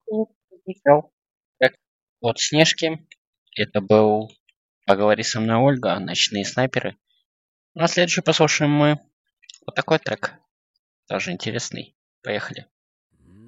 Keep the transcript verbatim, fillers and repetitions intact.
Ну, звучал как от Снежки. Это был "Поговори со мной, Ольга", "Ночные снайперы". Ну, а следующий послушаем мы вот такой трек, тоже интересный. Поехали.